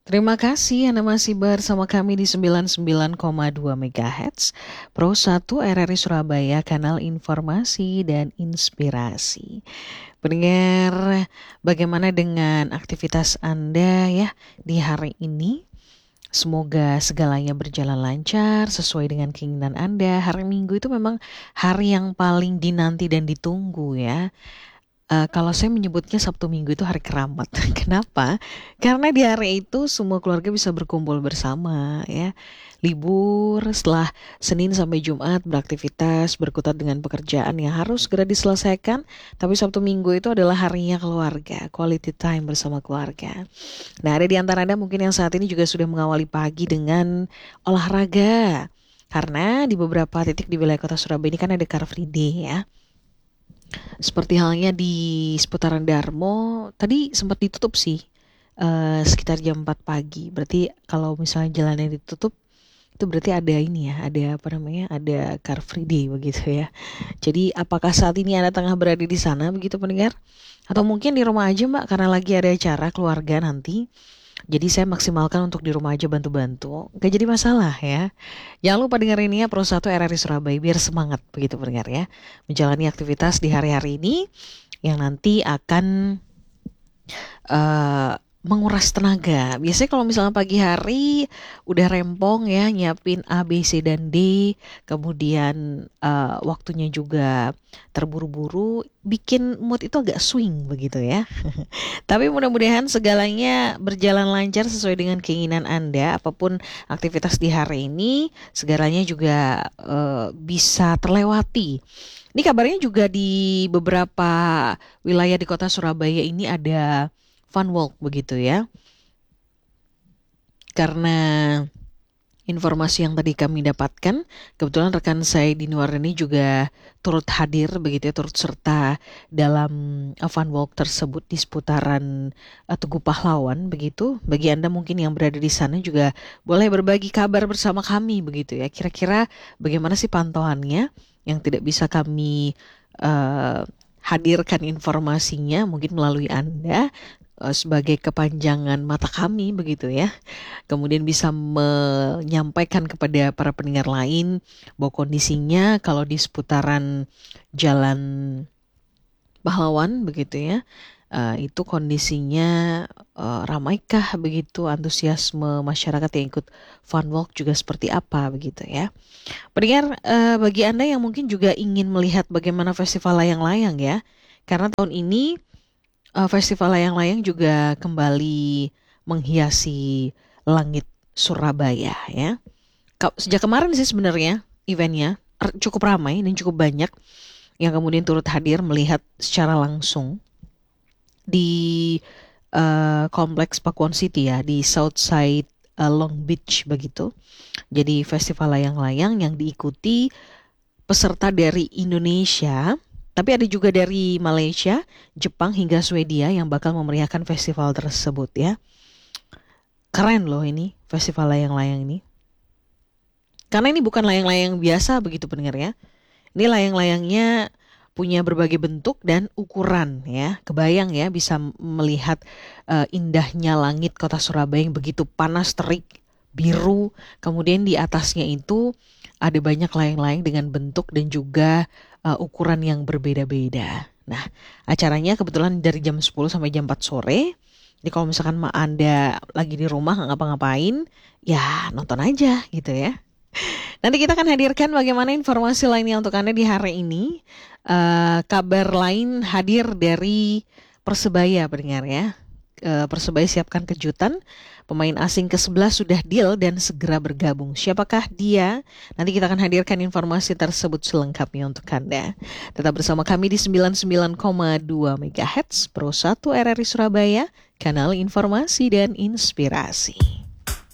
Terima kasih Anda masih bersama kami di 99,2 MHz Pro 1 RRI Surabaya, kanal informasi dan inspirasi. Pendengar, bagaimana dengan aktivitas Anda ya di hari ini? Semoga segalanya berjalan lancar sesuai dengan keinginan Anda. Hari Minggu itu memang hari yang paling dinanti dan ditunggu ya. Kalau saya menyebutnya Sabtu Minggu itu hari keramat. Kenapa? Karena di hari itu semua keluarga bisa berkumpul bersama ya. Libur setelah Senin sampai Jumat beraktivitas berkutat dengan pekerjaan yang harus segera diselesaikan. Tapi Sabtu Minggu itu adalah harinya keluarga, quality time bersama keluarga. Nah, ada di antara Anda mungkin yang saat ini juga sudah mengawali pagi dengan olahraga. Karena di beberapa titik di wilayah kota Surabaya ini kan ada Car Free Day ya. Seperti halnya di seputaran Darmo, tadi sempat ditutup sih sekitar jam 4 pagi. Berarti kalau misalnya jalannya ditutup, itu berarti ada ini ya, ada apa namanya, ada Car Free Day begitu ya. Jadi apakah saat ini Anda tengah berada di sana begitu pendengar? Atau mungkin di rumah aja Mbak karena lagi ada acara keluarga nanti. Jadi saya maksimalkan untuk di rumah aja bantu-bantu. Gak jadi masalah ya. Jangan lupa dengerin ya Pro 1 RRI Surabaya biar semangat begitu pendengar ya. Menjalani aktivitas di hari-hari ini yang nanti akan menguras tenaga. Biasanya kalau misalnya pagi hari udah rempong ya nyiapin A, B, C, dan D. Kemudian waktunya juga terburu-buru. Bikin mood itu agak swing begitu ya. Tapi mudah-mudahan segalanya berjalan lancar sesuai dengan keinginan Anda. Apapun aktivitas di hari ini, segalanya juga bisa terlewati. Ini kabarnya juga di beberapa wilayah di kota Surabaya ini ada fun walk begitu ya. Karena informasi yang tadi kami dapatkan, kebetulan rekan saya di Nuwardani juga turut hadir begitu ya, turut serta dalam fun walk tersebut di seputaran Tugu Pahlawan begitu. Bagi Anda mungkin yang berada di sana juga boleh berbagi kabar bersama kami begitu ya. Kira-kira bagaimana sih pantauannya yang tidak bisa kami hadirkan informasinya mungkin melalui Anda sebagai kepanjangan mata kami begitu ya. Kemudian bisa menyampaikan kepada para pendengar lain bahwa kondisinya kalau di seputaran Jalan Pahlawan begitu ya, itu kondisinya ramaikah begitu, antusiasme masyarakat yang ikut fun walk juga seperti apa begitu ya. Pendengar, bagi Anda yang mungkin juga ingin melihat bagaimana festival layang-layang ya, karena tahun ini Festival Layang-Layang juga kembali menghiasi langit Surabaya ya. Sejak kemarin sih sebenarnya eventnya cukup ramai dan cukup banyak yang kemudian turut hadir melihat secara langsung di kompleks Pakuan City ya, di Southside Long Beach begitu. Jadi festival layang-layang yang diikuti peserta dari Indonesia, tapi ada juga dari Malaysia, Jepang hingga Swedia yang bakal memeriahkan festival tersebut ya. Keren loh ini festival layang-layang ini. Karena ini bukan layang-layang biasa begitu pendengar ya. Ini layang-layangnya punya berbagai bentuk dan ukuran ya. Kebayang ya bisa melihat indahnya langit kota Surabaya yang begitu panas terik biru. Kemudian di atasnya itu ada banyak layang-layang dengan bentuk dan juga ukuran yang berbeda-beda. Nah, acaranya kebetulan dari jam 10 sampai jam 4 sore. Jadi kalau misalkan Anda lagi di rumah nggak ngapa-ngapain, ya nonton aja gitu ya. Nanti kita akan hadirkan bagaimana informasi lainnya untuk Anda di hari ini. Kabar lain hadir dari Persebaya pendengar ya. Persebaya siapkan kejutan. Pemain asing ke-11 sudah deal dan segera bergabung. Siapakah dia? Nanti kita akan hadirkan informasi tersebut selengkapnya untuk Anda. Tetap bersama kami di 99,2 MHz Pro 1 RRI Surabaya, kanal informasi dan inspirasi.